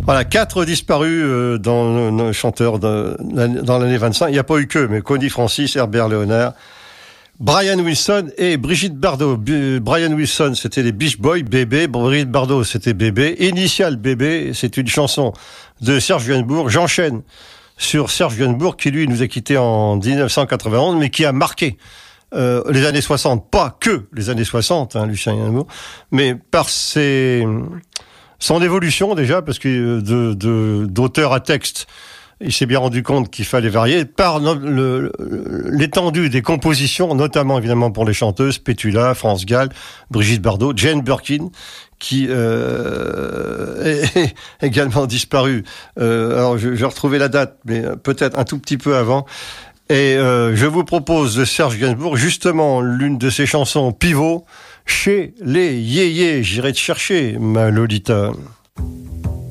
Voilà, 4 disparus dans nos chanteurs dans l'année 25. Il n'y a pas eu que, mais Connie Francis, Herbert Léonard, Brian Wilson et Brigitte Bardot. Brian Wilson, c'était les Beach Boys, Bébé. Brigitte Bardot, c'était Bébé. Initial Bébé, c'est une chanson de Serge Gainsbourg. J'enchaîne sur Serge Gainsbourg, qui lui nous a quittés en 1991, mais qui a marqué les années 60. Pas que les années 60, Lucien Gainsbourg, mais par son évolution déjà, parce que d'auteur à texte, il s'est bien rendu compte qu'il fallait varier, par l'étendue des compositions, notamment évidemment pour les chanteuses, Pétula, France Gall, Brigitte Bardot, Jane Birkin, qui est également disparue. Alors je vais retrouver la date, mais peut-être un tout petit peu avant. Et je vous propose de Serge Gainsbourg, justement, l'une de ses chansons pivot, Chez les Yéyés. J'irai te chercher, ma Lolita.